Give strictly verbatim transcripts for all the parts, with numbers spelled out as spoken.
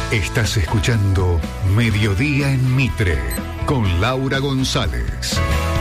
Estás escuchando Mediodía en Mitre con Laura González.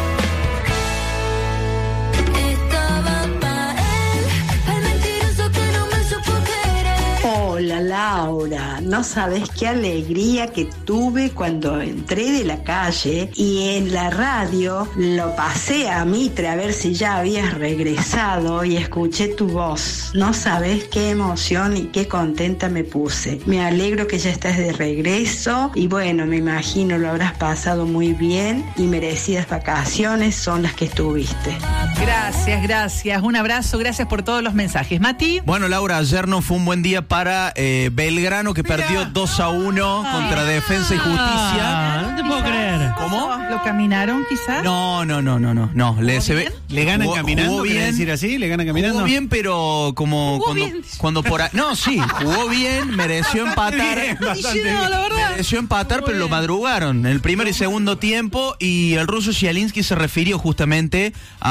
Hola Laura, no sabes qué alegría que tuve cuando entré de la calle y en la radio lo pasé a Mitre a ver si ya habías regresado y escuché tu voz. No sabes qué emoción y qué contenta me puse. Me alegro que ya estás de regreso y bueno, me imagino lo habrás pasado muy bien y merecidas vacaciones son las que estuviste. Gracias, gracias. Un abrazo, gracias por todos los mensajes. Mati. Bueno, Laura, ayer no fue un buen día para eh, Belgrano, que Mira. perdió dos a uno contra Defensa y Justicia. Ah, no te puedo creer. ¿Cómo? ¿Lo caminaron quizás? No, no, no, no, no. no. Le, se ve, ¿Le ganan jugó, caminando? Jugó bien. decir así? ¿Le ganan caminando? Jugó bien, pero como Jugó cuando, bien. cuando por ahí... No, sí, jugó bien, mereció empatar. Bien, bastante bien. No, la verdad. Mereció empatar, pero lo madrugaron. El primer y segundo tiempo, y el ruso Zielinski se refirió justamente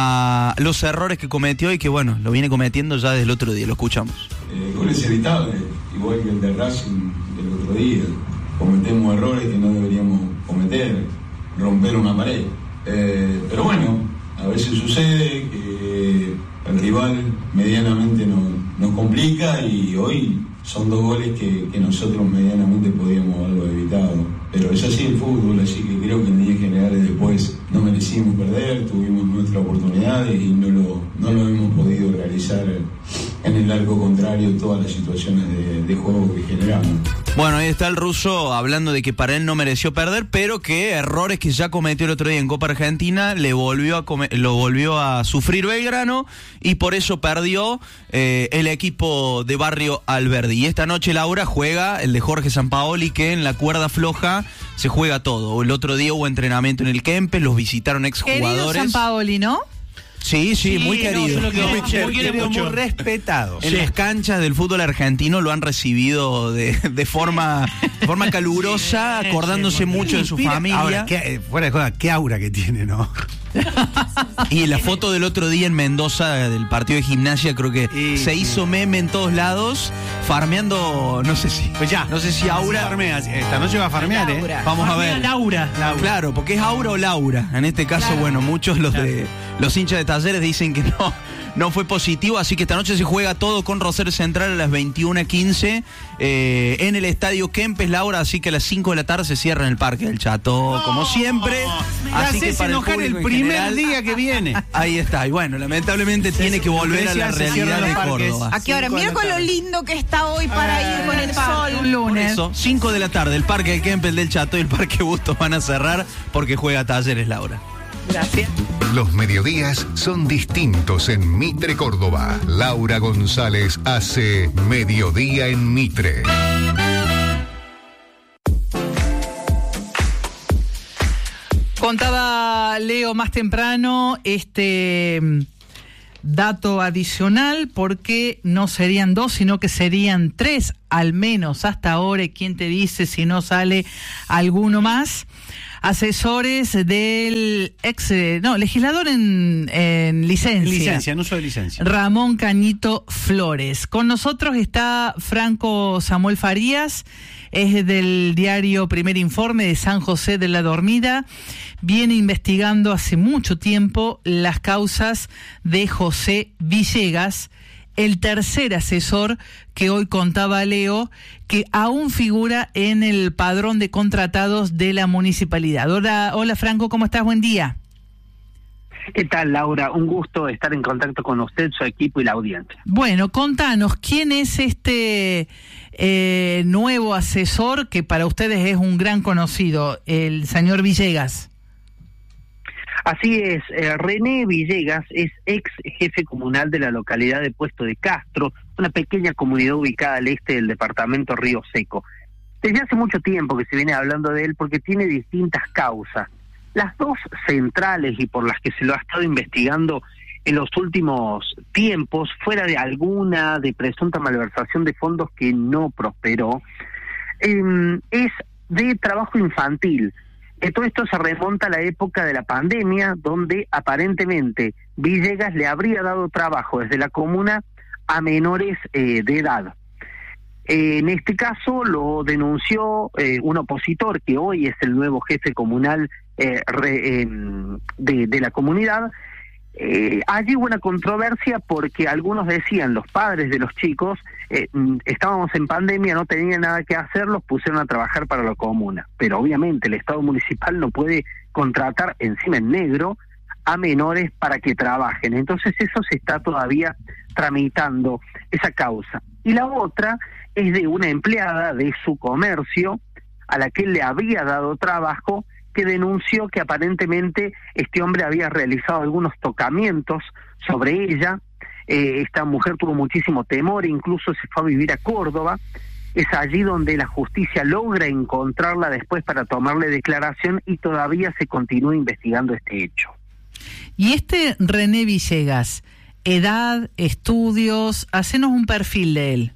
a los errores que cometió y que, bueno, lo viene cometiendo ya desde el otro día. Lo escuchamos. El gol es evitable, igual que el de Racing del otro día. Cometemos errores que no deberíamos cometer, romper una pared. Eh, pero bueno, a veces sucede que el rival medianamente nos, nos complica y hoy son dos goles que, que nosotros medianamente podíamos haberlo evitado. Pero es así el fútbol, así que creo que en líneas generales después no merecimos perder, tuvimos nuestras oportunidades y no lo, no lo hemos podido realizar en el arco contrario todas las situaciones de, de juego que generamos. Bueno, ahí está el ruso hablando de que para él no mereció perder, pero que errores que ya cometió el otro día en Copa Argentina le volvió a come- lo volvió a sufrir Belgrano y por eso perdió eh, el equipo de Barrio Alberdi. Y esta noche, Laura, juega el de Jorge Sampaoli, que en la cuerda floja se juega todo. El otro día hubo entrenamiento en el Kempes, los visitaron exjugadores. Querido Sampaoli, ¿no? Sí, sí, Sí, muy no, querido. yo lo quiero muy, mucho, querido, muy querido muy mucho. respetado. En Sí. las canchas del fútbol argentino lo han recibido de, de forma de forma calurosa, Sí, acordándose sí, mucho de su Mira, familia. Ahora, qué, eh, fuera de joda, qué aura que tiene, ¿no? Y la foto del otro día en Mendoza del partido de Gimnasia, creo que Sí, se sí. hizo meme en todos lados, farmeando, no sé si, Pues ya. no sé si Aura. Farmea, esta noche va a farmear, ¿eh? Laura. Vamos a Farmea ver. Laura. Laura. Claro, porque es Aura o Laura. En este caso, Claro. bueno, muchos los Claro. de los hinchas de Talleres dicen que no, no fue positivo, así que esta noche se juega todo con Rosario Central a las veintiuna quince eh, en el Estadio Kempes, Laura, así que a las cinco de la tarde se cierra en el Parque del Chato, como siempre. Así Así que para el enojar el, público en primer general, día que viene. ahí está, y bueno, lamentablemente tiene que volver a la se cierran realidad los de parques. Córdoba. ¿A qué hora? Cinco de Mira la con lo tarde. lindo que está hoy para ir con el sol. Un Por lunes. eso, cinco de la tarde, el Parque del Kempes, el del Chato y el Parque Bustos van a cerrar porque juega Talleres, Laura. Gracias. Los mediodías son distintos en Mitre, Córdoba. Laura González hace Mediodía en Mitre. Contaba Leo más temprano este dato adicional, porque no serían dos, sino que serían tres, al menos hasta ahora. ¿Y quién te dice si no sale alguno más? Asesores del ex, eh, no, legislador en, en licencia. Licencia, no soy licencia. Ramón Cañito Flores. Con nosotros está Franco Samuel Farías, es del diario Primer Informe de San José de la Dormida. Viene investigando hace mucho tiempo las causas de José Villegas, el tercer asesor que hoy contaba Leo, que aún figura en el padrón de contratados de la municipalidad. Hola, hola Franco, ¿cómo estás? Buen día. ¿Qué tal, Laura? Un gusto estar en contacto con usted, su equipo y la audiencia. Bueno, contanos, ¿quién es este eh, nuevo asesor que para ustedes es un gran conocido, el señor Villegas? Así es, eh, René Villegas es ex jefe comunal de la localidad de Puesto de Castro, una pequeña comunidad ubicada al este del departamento Río Seco. Desde hace mucho tiempo que se viene hablando de él porque tiene distintas causas. Las dos centrales y por las que se lo ha estado investigando en los últimos tiempos, fuera de alguna de presunta malversación de fondos que no prosperó, eh, es de trabajo infantil. Eh, todo esto se remonta a la época de la pandemia, donde aparentemente Villegas le habría dado trabajo desde la comuna a menores eh, de edad. Eh, en este caso lo denunció eh, un opositor que hoy es el nuevo jefe comunal eh, re, eh, de, de la comunidad. Eh, allí hubo una controversia porque algunos decían, los padres de los chicos, eh, estábamos en pandemia, no tenían nada que hacer, los pusieron a trabajar para la comuna. Pero obviamente el Estado municipal no puede contratar encima en negro a menores para que trabajen. Entonces eso se está todavía tramitando, esa causa. Y la otra es de una empleada de su comercio a la que él le había dado trabajo, que denunció que aparentemente este hombre había realizado algunos tocamientos sobre ella. Eh, esta mujer tuvo muchísimo temor, incluso se fue a vivir a Córdoba. Es allí donde la justicia logra encontrarla después para tomarle declaración y todavía se continúa investigando este hecho. Y este René Villegas, edad, estudios, hacenos un perfil de él.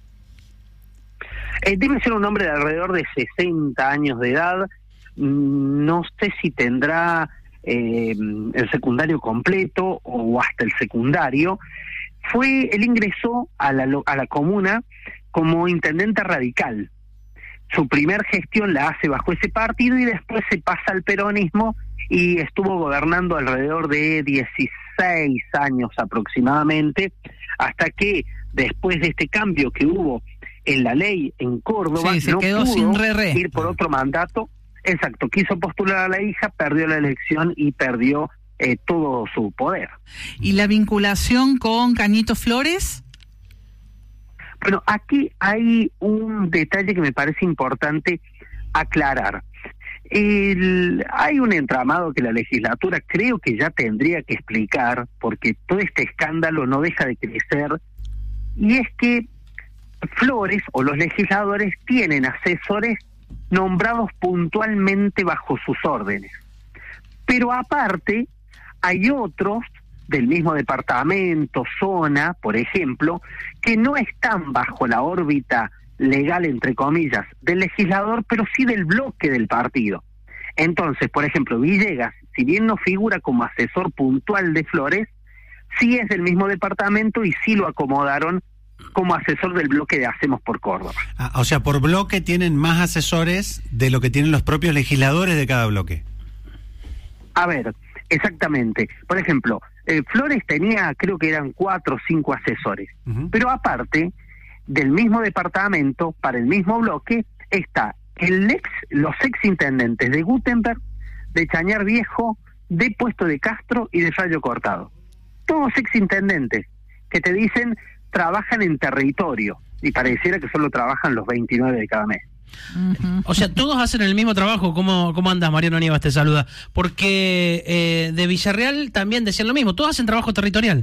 Eh, debe ser un hombre de alrededor de sesenta años de edad. No sé si tendrá eh, el secundario completo o hasta el secundario. Fue, él ingresó a la, a la comuna como intendente radical. Su primer gestión la hace bajo ese partido y después se pasa al peronismo y estuvo gobernando alrededor de dieciséis años aproximadamente, hasta que después de este cambio que hubo en la ley en Córdoba, sí, se no quedó pudo sin re -re. ir por otro mandato. Exacto, quiso postular a la hija, perdió la elección y perdió eh, todo su poder. ¿Y la vinculación con Cañito Flores? Bueno, aquí hay un detalle que me parece importante aclarar. El, hay un entramado que la legislatura creo que ya tendría que explicar, porque todo este escándalo no deja de crecer, y es que Flores o los legisladores tienen asesores nombrados puntualmente bajo sus órdenes. Pero aparte, hay otros del mismo departamento, zona, por ejemplo, que no están bajo la órbita legal, entre comillas, del legislador, pero sí del bloque del partido. Entonces, por ejemplo, Villegas, si bien no figura como asesor puntual de Flores, sí es del mismo departamento y sí lo acomodaron como asesor del bloque de Hacemos por Córdoba. Ah, o sea, por bloque tienen más asesores de lo que tienen los propios legisladores de cada bloque. A ver, exactamente. Por ejemplo, eh, Flores tenía, creo que eran cuatro o cinco asesores, uh-huh. Pero aparte, del mismo departamento, para el mismo bloque, está el ex, los ex intendentes de Gutenberg, de Chañar Viejo, de Puesto de Castro y de Rayo Cortado. Todos ex intendentes que te dicen trabajan en territorio y pareciera que solo trabajan los veintinueve de cada mes. Uh-huh. O sea, todos hacen el mismo trabajo. ¿Cómo, cómo andas? Mariano Nievas te saluda. Porque eh, de Villarreal también decían lo mismo, todos hacen trabajo territorial.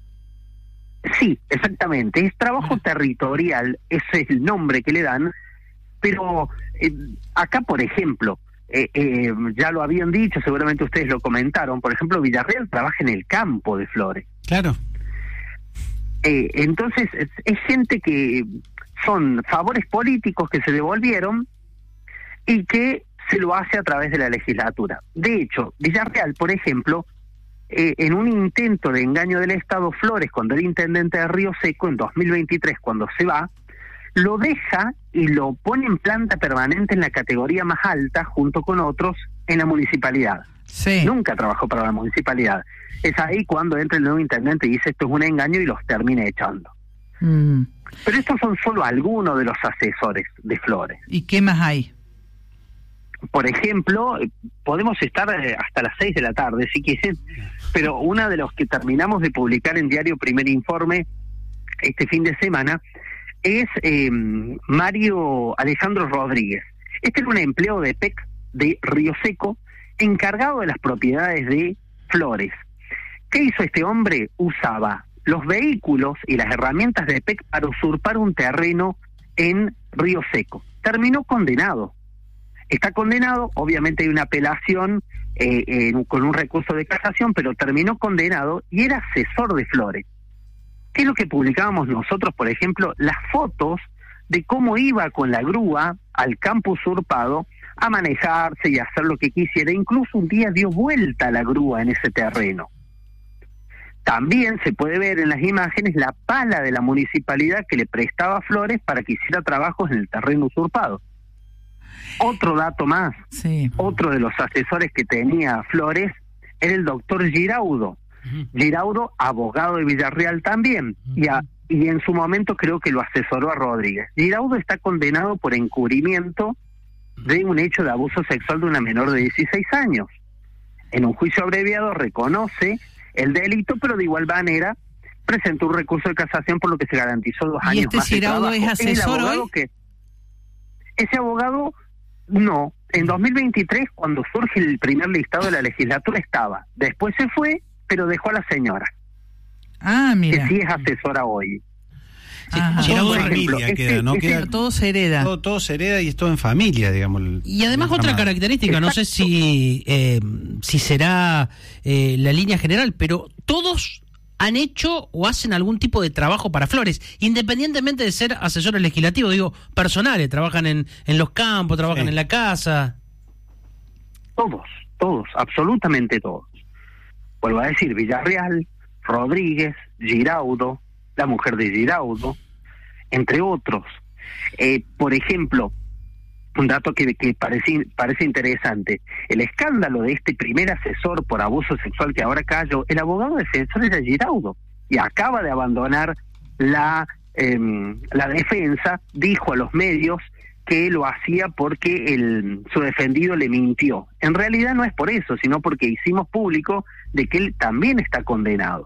Sí, exactamente, es trabajo uh-huh. territorial, ese es el nombre que le dan, pero eh, acá, por ejemplo, eh, eh, ya lo habían dicho, seguramente ustedes lo comentaron, por ejemplo, Villarreal trabaja en el campo de Flores. Claro. Eh, entonces, es, es gente que son favores políticos que se devolvieron y que se lo hace a través de la legislatura. De hecho, Villarreal, por ejemplo, eh, en un intento de engaño del Estado, Flores, cuando era intendente de Río Seco, en dos mil veintitrés, cuando se va, lo deja y lo pone en planta permanente en la categoría más alta, junto con otros, en la municipalidad. Sí. Nunca trabajó para la municipalidad. Es ahí cuando entra el nuevo intendente y dice esto es un engaño y los termina echando. Mm. Pero estos son solo algunos de los asesores de Flores. ¿Y qué más hay? Por ejemplo, podemos estar hasta las seis de la tarde si quieren, pero una de los que terminamos de publicar en Diario Primer Informe este fin de semana es eh, Mario Alejandro Rodríguez. Este era un empleado de P E C de Río Seco, encargado de las propiedades de Flores. ¿Qué hizo este hombre? Usaba los vehículos y las herramientas de P E C para usurpar un terreno en Río Seco. Terminó condenado. Está condenado, obviamente hay una apelación eh, eh, con un recurso de casación, pero terminó condenado y era asesor de Flores. ¿Qué es lo que publicábamos nosotros, por ejemplo? Las fotos de cómo iba con la grúa al campo usurpado a manejarse y hacer lo que quisiera. Incluso un día dio vuelta a la grúa en ese terreno. También se puede ver en las imágenes la pala de la municipalidad que le prestaba Flores para que hiciera trabajos en el terreno usurpado. Otro dato más, sí. Otro de los asesores que tenía Flores era el doctor Giraudo. Uh-huh. Giraudo, abogado de Villarreal también, uh-huh. y, a, y en su momento creo que lo asesoró a Rodríguez. Giraudo está condenado por encubrimiento de un hecho de abuso sexual de una menor de dieciséis años. En un juicio abreviado reconoce el delito, pero de igual manera presentó un recurso de casación por lo que se garantizó dos años este más de trabajo. ¿Y este Giraudo es asesor hoy? Que, ese abogado, no. En dos mil veintitrés, cuando surge el primer listado de la legislatura, estaba. Después se fue, pero dejó a la señora. Ah, mira. Que sí es asesora hoy. Sí, todo en familia este, queda, ¿no? Este, queda, todo se hereda. Todo, todo se hereda y es todo en familia, digamos. Y además otra característica, exacto. No sé si eh, si será eh, la línea general, pero todos han hecho o hacen algún tipo de trabajo para Flores, independientemente de ser asesores legislativos, digo, personales, trabajan en, en los campos, trabajan sí. en la casa. Todos, todos, absolutamente todos. Vuelvo a decir, Villarreal, Rodríguez, Giraudo, la mujer de Giraudo, entre otros. Eh, por ejemplo, un dato que, que parece, parece interesante, el escándalo de este primer asesor por abuso sexual que ahora cayó, el abogado defensor era Giraudo, y acaba de abandonar la, eh, la defensa, dijo a los medios que lo hacía porque el, su defendido le mintió. En realidad no es por eso, sino porque hicimos público de que él también está condenado.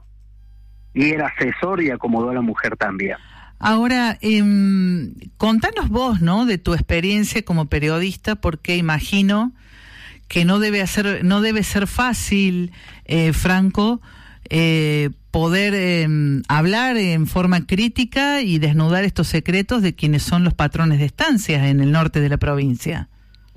Y era asesor y acomodó a la mujer también. Ahora, eh, contanos vos, ¿no?, de tu experiencia como periodista, porque imagino que no debe hacer, no debe ser fácil, eh, Franco, eh, poder eh, hablar en forma crítica y desnudar estos secretos de quienes son los patrones de estancias en el norte de la provincia.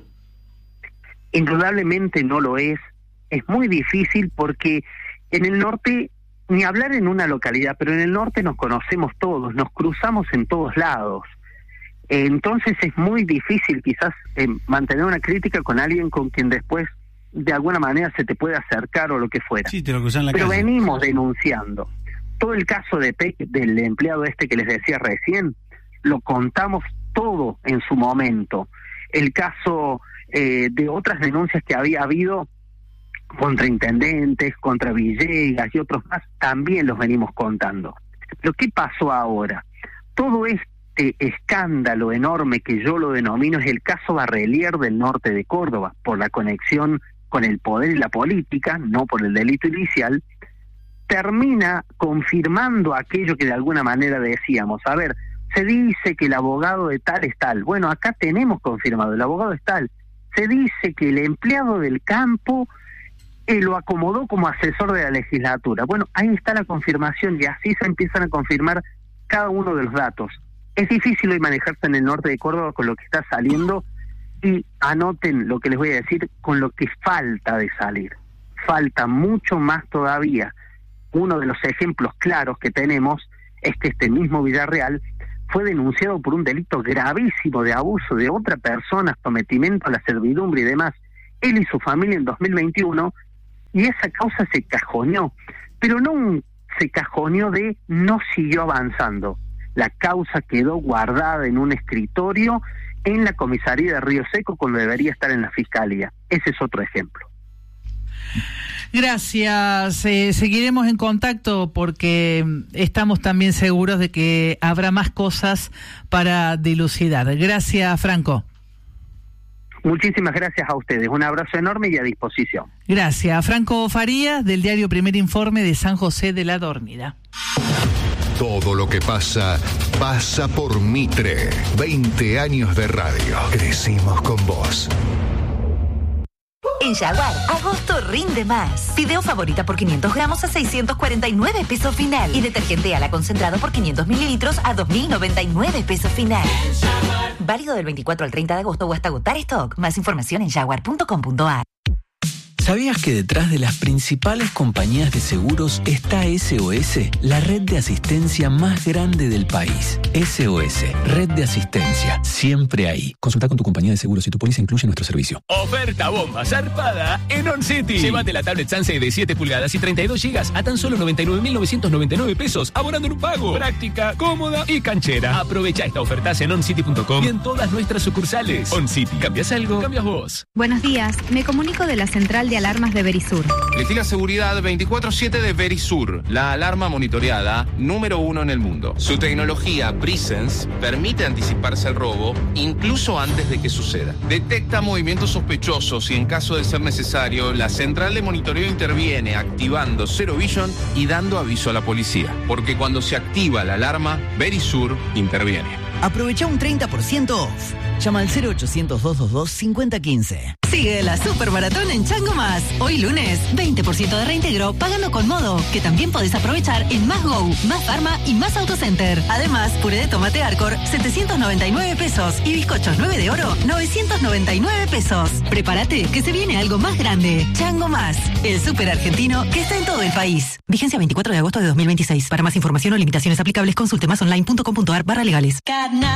Indudablemente no lo es. Es muy difícil porque en el norte, ni hablar en una localidad, pero en el norte nos conocemos todos, nos cruzamos en todos lados. Eh, entonces es muy difícil quizás eh, mantener una crítica con alguien con quien después de alguna manera se te puede acercar o lo que fuera. Sí, te lo cruzan en la pero calle. Venimos denunciando. Todo el caso de Peck, del empleado este que les decía recién, lo contamos todo en su momento. El caso eh, de otras denuncias que había habido contra intendentes, contra Villegas y otros más, también los venimos contando. Pero ¿qué pasó ahora? Todo este escándalo enorme que yo lo denomino es el caso Barrelier del norte de Córdoba, por la conexión con el poder y la política, no por el delito inicial, termina confirmando aquello que de alguna manera decíamos. A ver, se dice que el abogado de tal es tal. Bueno, acá tenemos confirmado, el abogado es tal. Se dice que el empleado del campo eh, lo acomodó como asesor de la legislatura. Bueno, ahí está la confirmación y así se empiezan a confirmar cada uno de los datos. Es difícil hoy manejarse en el norte de Córdoba con lo que está saliendo y anoten lo que les voy a decir con lo que falta de salir. Falta mucho más todavía. Uno de los ejemplos claros que tenemos es que este mismo Villarreal fue denunciado por un delito gravísimo de abuso de otra persona, sometimiento a la servidumbre y demás, él y su familia en dos mil veintiuno, y esa causa se cajoneó, pero no un, se cajoneó de no siguió avanzando. La causa quedó guardada en un escritorio en la comisaría de Río Seco cuando debería estar en la fiscalía. Ese es otro ejemplo. Gracias, eh, seguiremos en contacto porque estamos también seguros de que habrá más cosas para dilucidar. Gracias, Franco. Muchísimas gracias a ustedes, un abrazo enorme y a disposición. Gracias, Franco Farías, del diario Primer Informe de San José de la Dormida. Todo lo que pasa, pasa por Mitre. veinte años de radio. Crecimos con vos. En Jaguar, agosto rinde más. Fideo favorita por quinientos gramos a seiscientos cuarenta y nueve pesos final. Y detergente ala concentrado por quinientos mililitros a dos mil noventa y nueve pesos final. Válido del veinticuatro al treinta de agosto o hasta agotar stock. Más información en jaguar punto com punto a r. ¿Sabías que detrás de las principales compañías de seguros está S O S, la red de asistencia más grande del país? S O S, red de asistencia, siempre ahí. Consulta con tu compañía de seguros si tu póliza incluye nuestro servicio. Oferta bomba zarpada en On City. Llévate la tablet Sansei de siete pulgadas y treinta y dos gigas a tan solo noventa y nueve mil novecientos noventa y nueve pesos, abonando en un pago. Práctica, cómoda y canchera. Aprovecha esta oferta en on city punto com y en todas nuestras sucursales. On City, cambias algo, cambias vos. Buenos días, me comunico de la central de alarmas de Verisur. Elegí la seguridad veinticuatro siete de Verisur, la alarma monitoreada número uno en el mundo. Su tecnología Presence permite anticiparse al robo incluso antes de que suceda. Detecta movimientos sospechosos y en caso de ser necesario, la central de monitoreo interviene activando Zero Vision y dando aviso a la policía. Porque cuando se activa la alarma, Verisur interviene. Aprovecha un treinta por ciento off. Llama al cero ochocientos, doscientos veintidós, cincuenta quince. Sigue la Super Maratón en Chango Más. Hoy lunes, veinte por ciento de reintegro pagando con Modo, que también podés aprovechar en Más Go, Más Pharma y Más Autocenter. Además, puré de tomate Arcor, setecientos noventa y nueve pesos y bizcochos nueve de oro, novecientos noventa y nueve pesos. Prepárate, que se viene algo más grande. Chango Más, el súper argentino que está en todo el país. Vigencia veinticuatro de agosto de dos mil veintiséis. Para más información o limitaciones aplicables, consulte más online punto com punto ar barra legales.